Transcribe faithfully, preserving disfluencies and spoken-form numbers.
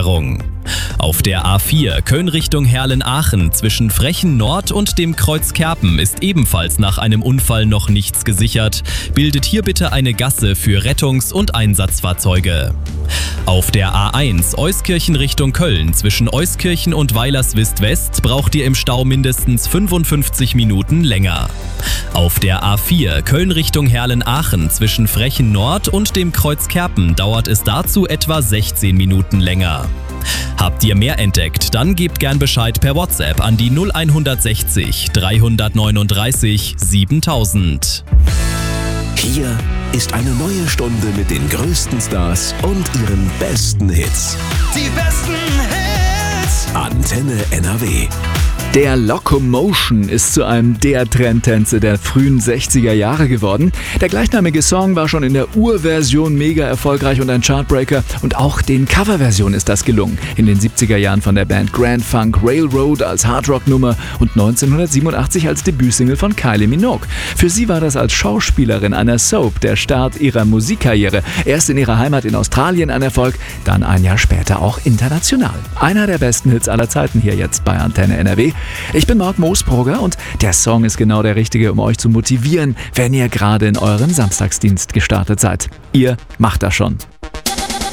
Verkehrssicherung. Auf der A vier Köln Richtung Herlen-Aachen zwischen Frechen Nord und dem Kreuz Kerpen ist ebenfalls nach einem Unfall noch nichts gesichert. Bildet hier bitte eine Gasse für Rettungs- und Einsatzfahrzeuge. Auf der A eins Euskirchen Richtung Köln zwischen Euskirchen und Weilerswist West braucht ihr im Stau mindestens fünfundfünfzig Minuten länger. Auf der A vier Köln Richtung Herlen-Aachen zwischen Frechen Nord und dem Kreuz Kerpen dauert es dazu etwa sechzehn Minuten länger. Habt ihr mehr entdeckt, dann gebt gern Bescheid per WhatsApp an die null hundertsechzig dreihundertneununddreißig siebentausend. Hier ist eine neue Stunde mit den größten Stars und ihren besten Hits. Die besten Hits. Antenne N R W. Der Locomotion ist zu einem der Trendtänze der frühen sechziger Jahre geworden. Der gleichnamige Song war schon in der Urversion mega erfolgreich und ein Chartbreaker. Und auch den Coverversionen ist das gelungen. In den siebziger Jahren von der Band Grand Funk Railroad als Hardrock-Nummer und neunzehnhundertsiebenundachtzig als Debütsingle von Kylie Minogue. Für sie war das als Schauspielerin einer Soap der Start ihrer Musikkarriere. Erst in ihrer Heimat in Australien ein Erfolg, dann ein Jahr später auch international. Einer der besten Hits aller Zeiten hier jetzt bei Antenne N R W. Ich bin Marc Moosbrugger und der Song ist genau der richtige, um euch zu motivieren, wenn ihr gerade in euren Samstagsdienst gestartet seid. Ihr macht das schon.